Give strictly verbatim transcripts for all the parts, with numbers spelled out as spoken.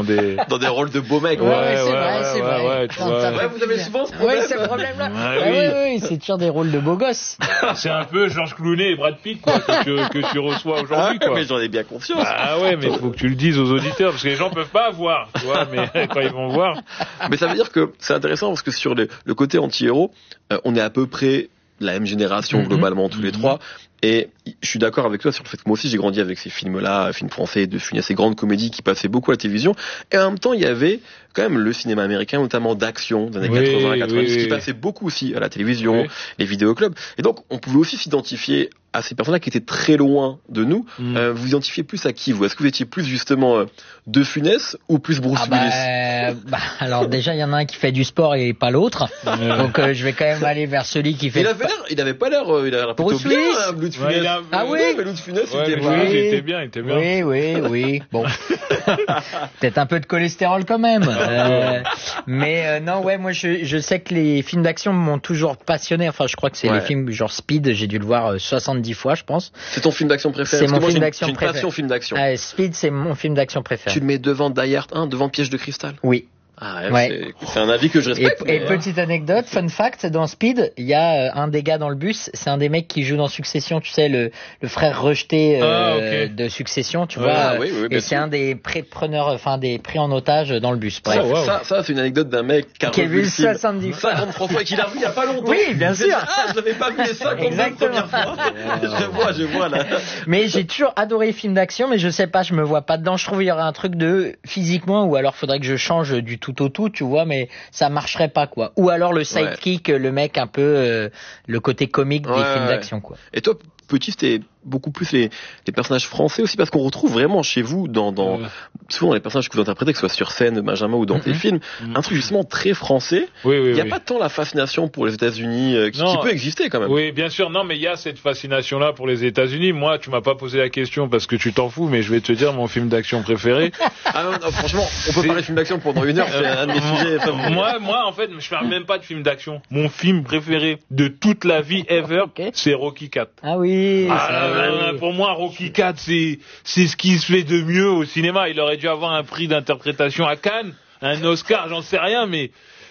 dans des dans des rôles de beaux mecs. Ouais, ouais, ouais, c'est ouais, vrai, ouais, c'est ouais, vrai. ouais, tu Quand vois. t'as Ouais, fait vous avez plus- souvent ce Oui, problème. c'est le problème-là. Ouais, Ouais, oui. oui, oui, c'est toujours des rôles de beaux gosses. c'est un peu Georges Clooney et Brad Pitt quoi, que, tu, que tu reçois aujourd'hui Ah, quoi. mais j'en ai bien conscience. Ah ouais, mais faut que tu le dises aux auditeurs parce que les gens peuvent pas voir, tu vois, mais quand ils vont voir. Mais ça veut dire que c'est intéressant parce que sur le, le côté anti-héros, euh, on est à peu près la même génération Mhm. globalement tous les Mhm. trois. Et je suis d'accord avec toi sur le fait que moi aussi j'ai grandi avec ces films-là, films français de Funès, ces grandes comédies qui passaient beaucoup à la télévision. Et en même temps, il y avait quand même le cinéma américain, notamment d'action des années Oui, quatre-vingts quatre-vingt-dix, oui, qui oui. passait beaucoup aussi à la télévision, Oui. les vidéoclubs. Et donc, on pouvait aussi s'identifier à ces personnes-là qui étaient très loin de nous. Mm. Euh, vous identifiez plus à qui vous? Est-ce que vous étiez plus justement euh, de Funès ou plus Bruce Ah Willis? bah, bah, alors déjà il y en a un qui fait du sport et pas l'autre, donc euh, je vais quand même aller vers celui qui fait. Il avait l'air, il avait pas l'air, euh, il avait l'air plutôt Bruce bien, Willis. hein, Blue de Ouais, Funès. il a- Ah oui. mais Blue de Funès, Ouais, c'était mais pas... oui, il Oui. était bien, il était bien. Oui, oui, oui. Bon, peut-être un peu de cholestérol quand même. Euh, mais euh, non, ouais, moi je, je sais que les films d'action m'ont toujours passionné. Enfin, je crois que c'est Ouais. les films genre Speed. J'ai dû le voir euh, soixante-dix fois, je pense. C'est ton film d'action préféré? C'est Parce que mon moi, film j'ai une- d'action j'ai une préféré. passion film d'action. Euh, Speed, c'est mon film d'action préféré. Tu le mets devant Die Hard un, devant Piège de cristal? Oui. Ah, ouais, Ouais. c'est, c'est un avis que je Et, respecte. et mais- petite anecdote, fun fact, dans Speed, il y a euh, un des gars dans le bus, c'est un des mecs qui joue dans Succession, tu sais, le, le frère rejeté euh, Ah, ok. de Succession, tu Ouais, vois. ah, euh, oui, oui, bien et c'est sûr. un des preneurs, enfin des pris en otage dans le bus. Bref. Ça, wow. ça, ça, c'est une anecdote d'un mec qui a Qui a revu vu le film soixante-dix fois. cinquante-trois fois et qui l'a vu il y a pas longtemps. Oui, bien Il s'est sûr. dit, ah, je l'avais pas vu les cinquante Exactement. premières fois. je vois, je vois, là. Mais j'ai toujours adoré les films d'action, mais je sais pas, je me vois pas dedans. Je trouve qu'il y aurait un truc de physiquement, ou alors faudrait que je change du tout au tout, tu vois, mais ça marcherait pas, quoi. Ou alors le sidekick, le mec un peu, euh, le côté comique des Ouais, films ouais. d'action, quoi. Et toi, petit, c'était beaucoup plus les, les personnages français aussi, parce qu'on retrouve vraiment chez vous, dans, dans, Ouais. souvent dans les personnages que vous interprétez, que ce soit sur scène, Benjamin, ou dans tes Mhm. films, Mhm. un truc justement très français. Oui, oui, Il n'y a oui. pas tant la fascination pour les États-Unis, euh, qui, Non. qui peut exister quand même. Oui, bien sûr. Non, mais il y a cette fascination-là pour les États-Unis. Moi, tu m'as pas posé la question parce que tu t'en fous, mais je vais te dire mon film d'action préféré. Ah non, non, franchement, on peut C'est- parler de film d'action pendant une heure, c'est un de mes sujets favoris. moi, moi, en fait, je parle même pas de film d'action. Mon film préféré de toute la vie ever, Ok. c'est Rocky quatre. Ah oui, Ah, ça, là, là, oui. là, pour moi, Rocky quatre, c'est, c'est ce qui se fait de mieux au cinéma. Il aurait dû avoir un prix d'interprétation à Cannes, un Oscar, j'en sais rien, mais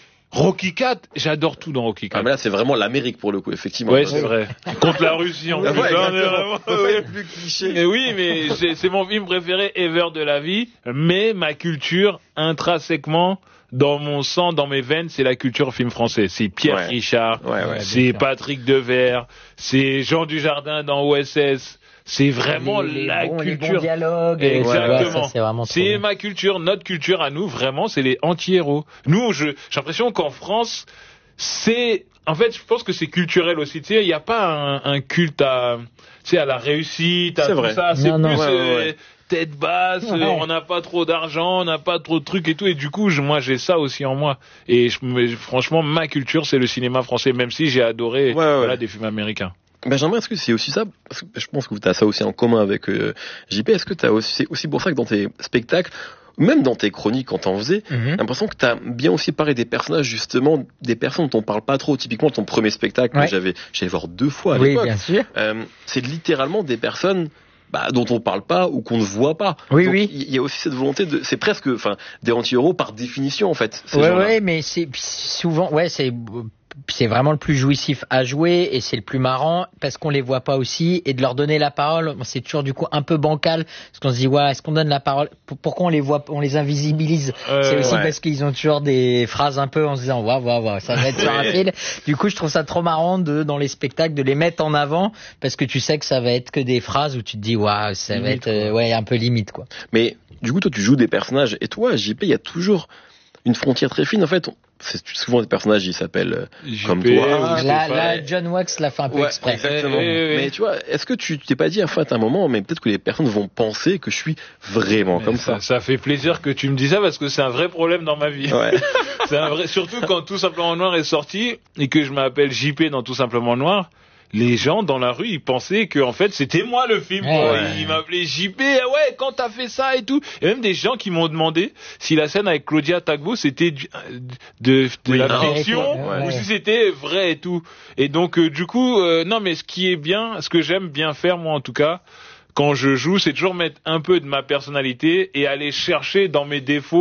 Rocky quatre, j'adore tout dans Rocky Ah, quatre. mais là, c'est vraiment l'Amérique pour le coup, effectivement. Ouais, c'est vrai. Contre la Russie, en Ouais, plus. hein, exactement. mais On peut vraiment, pas ouais. être plus cliché. Mais oui, mais c'est, c'est mon film préféré ever de la vie. Mais ma culture, intrinsèquement, dans mon sang, dans mes veines, c'est la culture film français. C'est Pierre Ouais. Richard, Ouais, ouais. c'est bien sûr. Patrick Devers, c'est Jean Dujardin dans O S S. C'est vraiment les, les la bons, les bons culture. dialogues. euh, Exactement. tu vois, ça, c'est vraiment trop C'est bien. ma culture, notre culture à nous, vraiment, c'est les anti-héros. Nous, je, j'ai l'impression qu'en France, c'est, en fait, je pense que c'est culturel aussi. Tu sais, il n'y a pas un, un culte à, tu sais, à la réussite, à C'est tout vrai. ça. C'est Non, non. plus Ouais, ouais, euh, ouais. tête basse, Ouais. euh, on n'a pas trop d'argent, on n'a pas trop de trucs et tout. Et du coup, je, moi, j'ai ça aussi en moi. Et je, mais franchement, ma culture, c'est le cinéma français, même si j'ai adoré, Ouais, ouais, voilà, ouais. des films américains. Benjamin, est-ce que c'est aussi ça? Parce que je pense que tu as ça aussi en commun avec euh, J P. Est-ce que t'as aussi, c'est aussi pour ça que dans tes spectacles, même dans tes chroniques quand t'en faisais, Mhm. j'ai l'impression que t'as bien aussi parlé des personnages, justement, des personnes dont on parle pas trop. Typiquement, ton premier spectacle Ouais. que j'avais, j'allais voir deux fois à Oui, l'époque. bien sûr. Euh, c'est littéralement des personnes bah, dont on parle pas ou qu'on ne voit pas. Oui, Donc, oui. Il y a aussi cette volonté de, c'est presque, enfin, des anti-héros par définition, en fait. Ces Ouais, gens-là. ouais, mais c'est souvent, ouais, c'est c'est vraiment le plus jouissif à jouer et c'est le plus marrant parce qu'on les voit pas aussi et de leur donner la parole, c'est toujours du coup un peu bancal parce qu'on se dit ouais, est-ce qu'on donne la parole? Pourquoi on les voit, on les invisibilise? Euh, C'est aussi ouais. parce qu'ils ont toujours des phrases un peu en se disant waouh waouh waouh, ça va être sur un Ouais. fil. Du coup, je trouve ça trop marrant de dans les spectacles de les mettre en avant parce que tu sais que ça va être que des phrases où tu te dis waouh, ça va Limite, être euh, quoi. ouais un peu limite quoi. Mais du coup, toi, tu joues des personnages. Et toi, J P, il y a toujours une frontière très fine. En fait, on- c'est souvent des personnages, ils s'appellent euh, J P, comme toi. ou Là, Stéphane. là, John Wax l'a fait un peu Ouais, exprès. exactement. Eh, eh, eh. Mais tu vois, est-ce que tu t'es pas dit en fait à un moment, mais peut-être que les personnes vont penser que je suis vraiment Mais comme ça, ça. ça fait plaisir que tu me dis ça parce que c'est un vrai problème dans ma vie. Ouais. C'est un vrai, surtout quand Tout Simplement Noir est sorti et que je m'appelle J P dans Tout Simplement Noir. Les gens dans la rue, ils pensaient que en fait c'était moi le film. Ouais, quoi. ouais. Ils m'appelaient J P. Ah ouais, quand t'as fait ça et tout. Et même des gens qui m'ont demandé si la scène avec Claudia Tagbo c'était du- de, de Oui, la non. fiction Ouais. ou si c'était vrai et tout. Et donc euh, du coup, euh, non mais ce qui est bien, ce que j'aime bien faire moi en tout cas, quand je joue, c'est toujours mettre un peu de ma personnalité et aller chercher dans mes défauts